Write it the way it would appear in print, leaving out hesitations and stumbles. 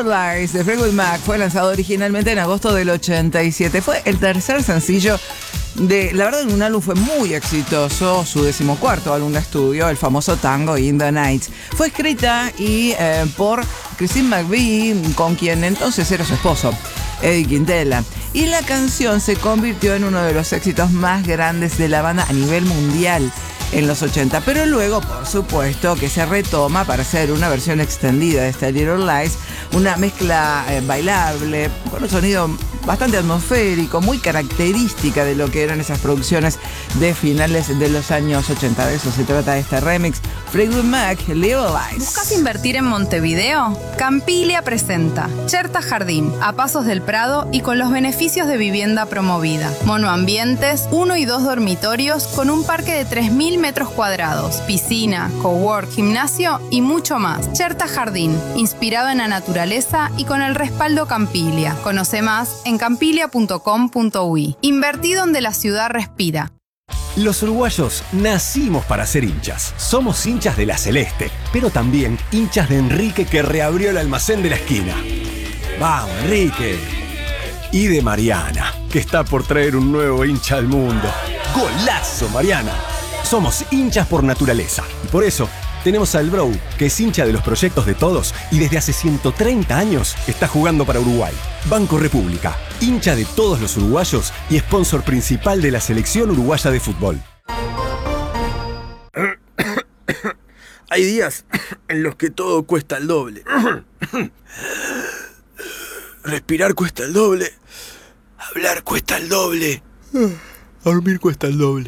Little Lies de Fleetwood Mac fue lanzado originalmente en agosto del 87. Fue el tercer sencillo de, la verdad, un álbum fue muy exitoso, su 14º álbum de estudio, el famoso Tango in the Night. Fue escrita por Christine McVie, con quien entonces era su esposo, Eddie Quintela. Y la canción se convirtió en uno de los éxitos más grandes de la banda a nivel mundial en los 80, pero luego, por supuesto, que se retoma para hacer una versión extendida de este Little Lies, una mezcla bailable, con un sonido bastante atmosférico, muy característica de lo que eran esas producciones de finales de los años 80. De eso se trata este remix, Fleetwood Mac, Little Lies. ¿Buscas invertir en Montevideo? Campilia presenta Cherta Jardín, a pasos del Prado y con los beneficios de vivienda promovida. Monoambientes, 1 y 2 dormitorios con un parque de 3.000 metros cuadrados, piscina, cowork, gimnasio y mucho más. Cherta Jardín, inspirado en la naturaleza y con el respaldo Campilia. Conoce más en campilia.com.uy. Invertí donde la ciudad respira. Los uruguayos nacimos para ser hinchas. Somos hinchas de la Celeste, pero también hinchas de Enrique, que reabrió el almacén de la esquina. ¡Vamos, Enrique! Y de Mariana, que está por traer un nuevo hincha al mundo. ¡Golazo, Mariana! Somos hinchas por naturaleza. Y por eso tenemos al Bro, que es hincha de los proyectos de todos y desde hace 130 años está jugando para Uruguay. Banco República, hincha de todos los uruguayos y sponsor principal de la selección uruguaya de fútbol. Hay días en los que todo cuesta el doble. Respirar cuesta el doble. Hablar cuesta el doble. Dormir cuesta el doble.